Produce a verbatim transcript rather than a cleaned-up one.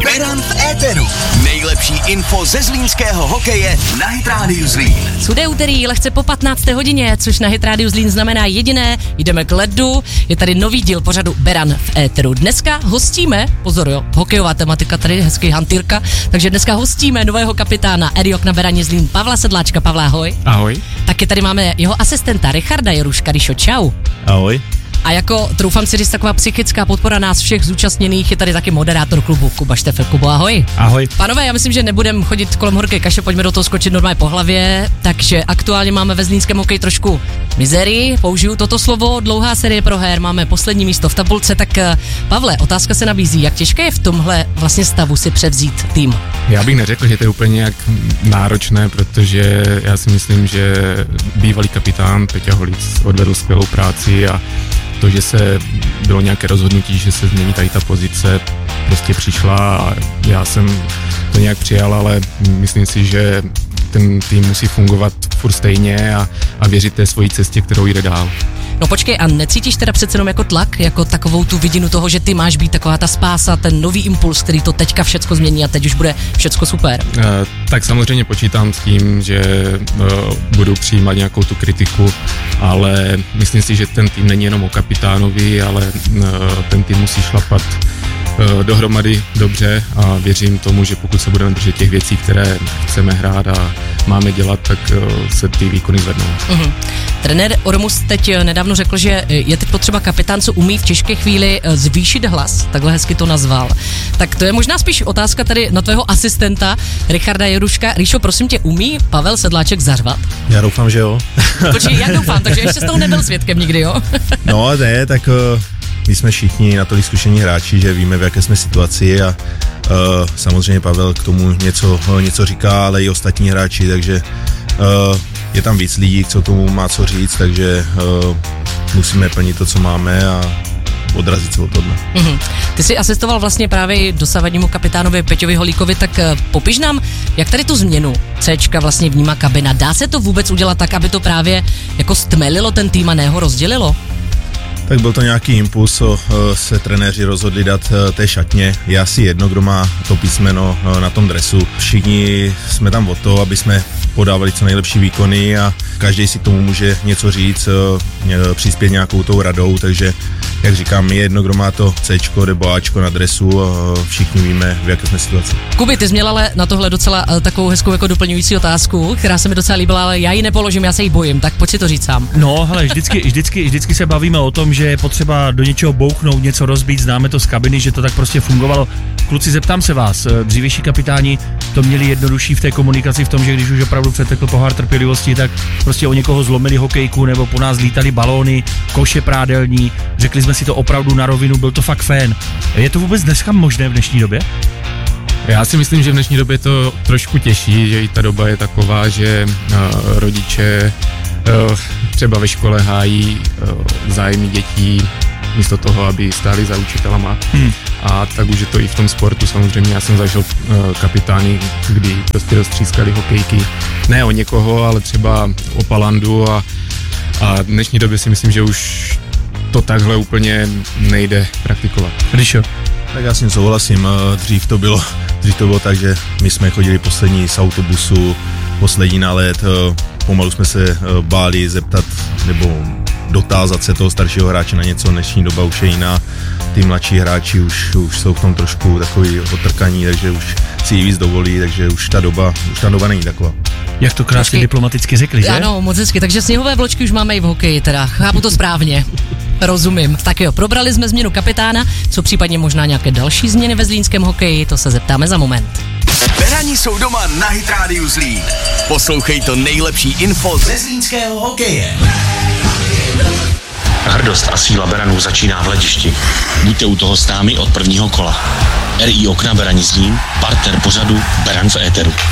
Beran v éteru. Nejlepší info ze zlínského hokeje na Hit Radio Zlín. Sudé úterý, lehce po patnácté hodině, což na Hit Radio Zlín znamená jediné, jdeme k ledu. Je tady nový díl pořadu Beran v éteru. Dneska hostíme, pozor jo, hokejová tematika, tady hezký hantýrka, takže dneska hostíme nového kapitána Eriok na Beraně Zlín, Pavla Sedláčka. Pavla, ahoj. Ahoj. Taky tady máme jeho asistenta Richarda Jeruška. Rišo, čau. Ahoj. A jako, troufám si říct, taková psychická podpora nás všech zúčastněných, je tady taky moderátor klubu Kuba Štefel. Kubo, ahoj. Ahoj. Panové, já myslím, že nebudem chodit kolem horké kaše, pojďme do toho skočit normálně po hlavě. Takže aktuálně máme ve zlínském hokeji trošku mizerii, použiju toto slovo, dlouhá série proher, máme poslední místo v tabulce, tak Pavle, otázka se nabízí, jak těžké je v tomhle vlastně stavu si převzít tým? Já bych neřekl, že to je úplně jak náročné, protože já si myslím, že bývalý kapitán Peťa Holic odvedl skvělou práci a to, že se bylo nějaké rozhodnutí, že se změní tady ta pozice, prostě přišla a já jsem to nějak přijal, ale myslím si, že ten tým musí fungovat furt stejně a, a věřit té svojí cestě, kterou jde dál. No počkej, a necítíš teda přece jenom jako tlak, jako takovou tu vidinu toho, že ty máš být taková ta spása, ten nový impuls, který to teďka všecko změní a teď už bude všecko super? E, tak samozřejmě počítám s tím, že e, budu přijímat nějakou tu kritiku, ale myslím si, že ten tým není jenom o kapitánovi, ale e, ten tým musí šlapat e, dohromady dobře a věřím tomu, že pokud se budeme držet těch věcí, které chceme hrát a máme dělat, tak e, se ty výkony zvednou. Mm-hmm. Trenér Ormus teď nedávno řekl, že je teď potřeba kapitán, co umí v těžké chvíli zvýšit hlas, takhle hezky to nazval. Tak to je možná spíš otázka tady na tvého asistenta Richarda Jeruška. Ríšo, prosím tě, umí Pavel Sedláček zařvat? Já doufám, že jo. Počkej, jak doufám, takže ještě z toho nebyl svědkem nikdy, jo? No ne, tak uh, my jsme všichni natolik zkušení hráči, že víme, v jaké jsme situaci a uh, samozřejmě Pavel k tomu něco, uh, něco říká, ale i ostatní hráči, takže uh, je tam víc lidí, co tomu má co říct, takže uh, musíme plnit to, co máme a odrazit se od tohle. Mm-hmm. Ty jsi asistoval vlastně právě dosavadnímu kapitánovi Peťovi Holíkovi, tak uh, popiš nám, jak tady tu změnu Cčka vlastně vnímá kabina. Dá se to vůbec udělat tak, aby to právě jako stmelilo ten tým a ne ho rozdělilo? Tak byl to nějaký impuls, co se trenéři rozhodli dát té šatně. Je asi jedno, kdo má to písmeno na tom dresu. Všichni jsme tam od toho, aby jsme podávali co nejlepší výkony a každý si k tomu může něco říct, přispět nějakou tou radou, takže jak říkám, je jedno, kdo má to Cčko nebo Ačko na dresu, všichni víme, v jaké jsme situaci. Kuby, ty jsi měl ale na tohle docela takovou hezkou jako doplňující otázku, která se mi docela líbila, ale já ji nepoložím, já se jí bojím, tak pojď si to říct sám. No, hele, vždycky, vždycky, vždycky se bavíme o tom, že je potřeba do něčeho bouchnout, něco rozbít, známe to z kabiny, že to tak prostě fungovalo. Kluci, zeptám se vás, dřívější kapitáni to měli jednodušší v té komunikaci v tom, že když už opravdu přetekl pohár trpělivosti, tak prostě o někoho zlomili hokejku nebo po nás lítali balóny, koše prádelní, řekli jsme si to opravdu na rovinu, byl to fakt fén. Je to vůbec dneska možné v dnešní době? Já si myslím, že v dnešní době to trošku těší, že i ta doba je taková, že uh, rodiče uh, třeba ve škole hájí uh, zájmy dětí místo toho, aby stáli za učitelama. Hmm. A tak už je to i v tom sportu samozřejmě. Já jsem zažil uh, kapitány, kdy prostě roztřískali hokejky. Ne o někoho, ale třeba o Palandu a, a v dnešní době si myslím, že už to takhle úplně nejde praktikovat. Ríšo? Tak já s tím souhlasím, dřív to bylo, dřív to bylo tak, že my jsme chodili poslední z autobusu, poslední na let, pomalu jsme se báli zeptat nebo dotázat se toho staršího hráče na něco, dnešní doba už je jiná, ty mladší hráči už, už jsou v tom trošku takový otrkaní, takže už si ji víc dovolí, takže už ta doba, už ta doba není taková. Jak to krásně Počkej. diplomaticky řekli, že? Ano, moc hezky, takže sněhové vločky už máme i v hokeji, teda chápu to správně. Rozumím. Tak jo, probrali jsme změnu kapitána, co případně možná nějaké další změny ve zlínském hokeji, to se zeptáme za moment. Berani jsou doma na Hit Radio Zlín. Poslouchej to nejlepší info ze zlínského hokeje. Hrdost a síla Beranů začíná v hledišti. Buďte u toho s námi od prvního kola. R I Okna Berani Zlín, partner pořadu Beran v éteru.